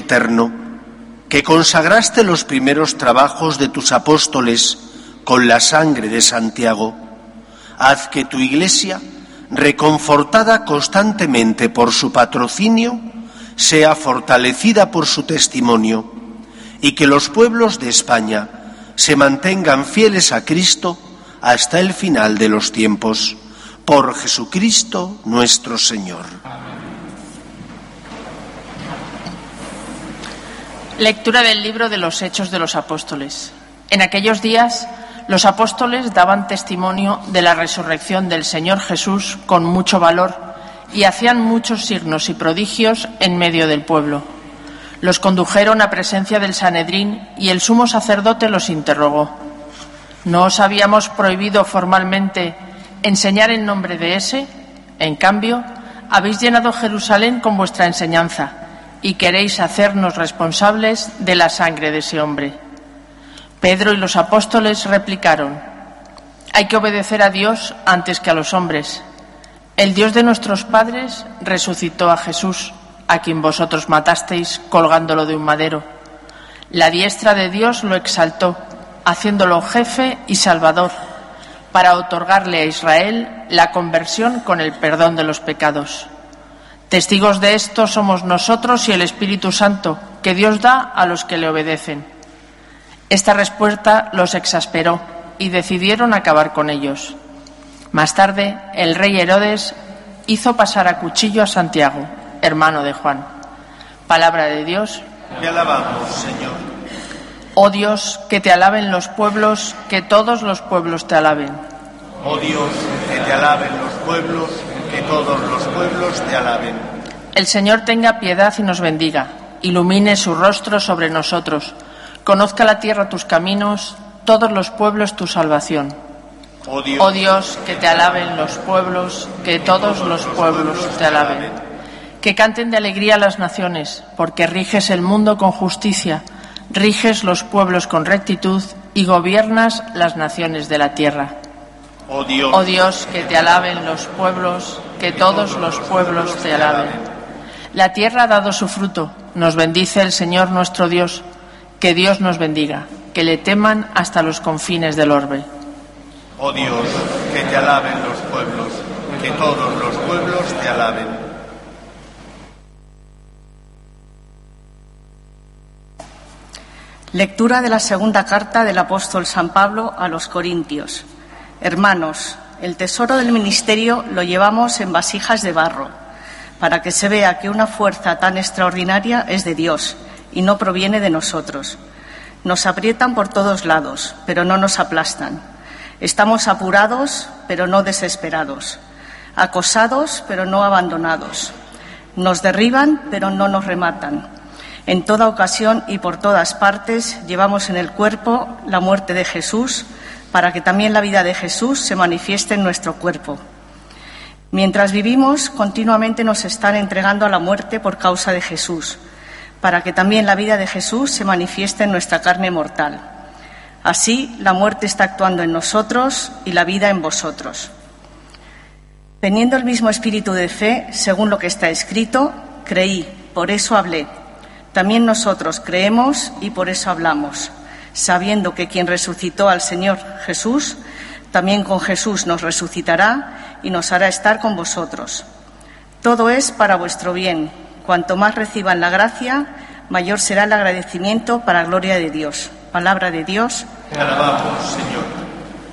eterno, que consagraste los primeros trabajos de tus apóstoles con la sangre de Santiago, haz que tu Iglesia, reconfortada constantemente por su patrocinio, sea fortalecida por su testimonio, y que los pueblos de España se mantengan fieles a Cristo hasta el final de los tiempos. Por Jesucristo nuestro Señor. Lectura del libro de los Hechos de los Apóstoles. En aquellos días, los apóstoles daban testimonio de la resurrección del Señor Jesús con mucho valor y hacían muchos signos y prodigios en medio del pueblo. Los condujeron a presencia del Sanedrín y el sumo sacerdote los interrogó. ¿No os habíamos prohibido formalmente enseñar en nombre de ese? En cambio, habéis llenado Jerusalén con vuestra enseñanza y queréis hacernos responsables de la sangre de ese hombre. Pedro y los apóstoles replicaron: hay que obedecer a Dios antes que a los hombres. El Dios de nuestros padres resucitó a Jesús, a quien vosotros matasteis colgándolo de un madero. La diestra de Dios lo exaltó, haciéndolo jefe y salvador, para otorgarle a Israel la conversión con el perdón de los pecados. Testigos de esto somos nosotros y el Espíritu Santo, que Dios da a los que le obedecen. Esta respuesta los exasperó y decidieron acabar con ellos. Más tarde, el rey Herodes hizo pasar a cuchillo a Santiago, hermano de Juan. Palabra de Dios. Te alabamos, Señor. Oh Dios, que te alaben los pueblos, que todos los pueblos te alaben. Oh Dios, que te alaben los pueblos, que todos los pueblos te alaben. El Señor tenga piedad y nos bendiga, ilumine su rostro sobre nosotros, conozca la tierra tus caminos, todos los pueblos tu salvación. Oh Dios, que te alaben los pueblos, que todos los pueblos te alaben. Que canten de alegría las naciones, porque riges el mundo con justicia, riges los pueblos con rectitud y gobiernas las naciones de la tierra. Oh Dios, que te alaben los pueblos, que todos los pueblos te alaben. La tierra ha dado su fruto, nos bendice el Señor nuestro Dios. Que Dios nos bendiga, que le teman hasta los confines del orbe. Oh Dios, que te alaben los pueblos, que todos los pueblos te alaben. Lectura de la segunda carta del apóstol San Pablo a los Corintios. Hermanos, el tesoro del ministerio lo llevamos en vasijas de barro, para que se vea que una fuerza tan extraordinaria es de Dios y no proviene de nosotros. Nos aprietan por todos lados, pero no nos aplastan. Estamos apurados, pero no desesperados. Acosados, pero no abandonados. Nos derriban, pero no nos rematan. En toda ocasión y por todas partes llevamos en el cuerpo la muerte de Jesús, para que también la vida de Jesús se manifieste en nuestro cuerpo. Mientras vivimos, continuamente nos están entregando a la muerte por causa de Jesús, para que también la vida de Jesús se manifieste en nuestra carne mortal. Así, la muerte está actuando en nosotros y la vida en vosotros. Teniendo el mismo espíritu de fe, según lo que está escrito, creí, por eso hablé. También nosotros creemos y por eso hablamos, sabiendo que quien resucitó al Señor Jesús, también con Jesús nos resucitará y nos hará estar con vosotros. Todo es para vuestro bien. Cuanto más reciban la gracia, mayor será el agradecimiento para gloria de Dios. Palabra de Dios. Te alabamos, Señor.